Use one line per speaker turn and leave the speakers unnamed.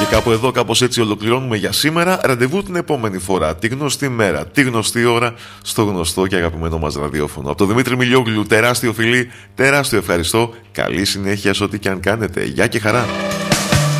κάπου εδώ, κάπως έτσι ολοκληρώνουμε για σήμερα. Ραντεβού την επόμενη φορά, τη γνωστή μέρα, τη γνωστή ώρα, στο γνωστό και αγαπημένο μας ραδιόφωνο. Από τον Δημήτρη Μιλιόγλου, τεράστιο φιλί, τεράστιο ευχαριστώ. Καλή συνέχεια σε ό,τι και αν κάνετε. Γεια και χαρά.